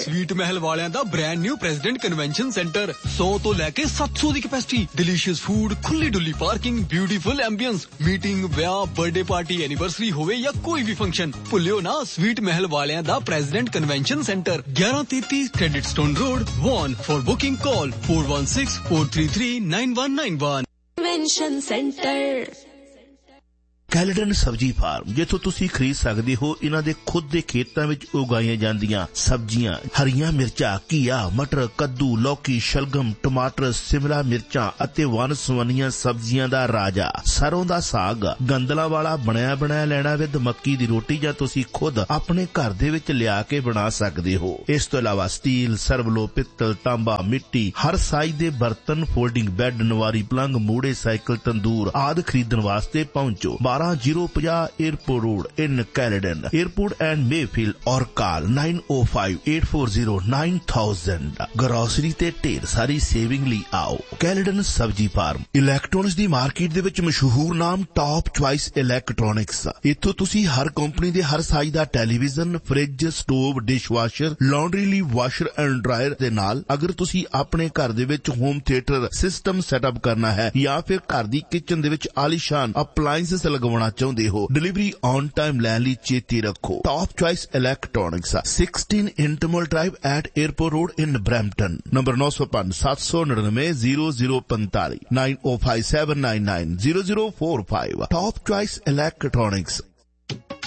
Sweet महल वालियां दा brand new president convention centre 100 तो लेके 700 दी कैपेसिटी डिलीशियस फूड खुली डुली पार्किंग ब्यूटीफुल एम्बियंस मीटिंग ब्याह बर्थडे पार्टी एनिवर्सरी होवे या कोई भी फंक्शन भुल्लियो ना स्वीट महल वालियां दा president convention centre 1133 credit stone road von for booking call 4164339191 convention centre Caledon सब्जी फार्म जिथों तुसी खरीद सकते हो इन्हां दे खुद दे खेतां विच उगाईयां जांदियां सब्जियां हरियां मिर्चां घिया मटर कद्दू लौकी शलगम टमाटर शिमला मिर्चां अते वन सवनियां सब्जियां दा राजा सरों दा साग गंदला वाला बनया बनाया लैना विद मक्की दी रोटी जां तुसी खुद अपने घर दे विच लिया के बना सकदे हो। इस तो इलावा स्टील सर्वलो पित्तल तांबा मिट्टी हर साइज दे बर्तन फोल्डिंग बैड नवारी पलंग मूड़े साइकिल तंदूर आदि खरीदण वास्ते पहुंचो 12050 airport road in Caledon airport and Mayfield और कॉल 9058409000 ग्रोसरी ते ढेर सारी सेविंग ली आओ कैलेडन सब्जी फार्म। इलैक्ट्रॉनिक्स दी मार्केट दे विच मशहूर नाम टॉप चॉइस इलैक्ट्रॉनिक्स इत्थों तुसी हर कंपनी दे हर साइज दा television fridge stove dishwasher laundry Lee washer and dryer दे नाल अगर तुसी अपने घर दे विच होम थिएटर सिस्टम सेटअप करना है या फिर घर दी किचन दे विच आलीशान अप्लायंसेस लगवाना चाहते हो डिलीवरी ऑन टाइम लैन ली चेती रखो top choice electronics 16 इंटरमल drive eight airport road in Brampton number 905 799 0045 905799 0045 top choice electronics.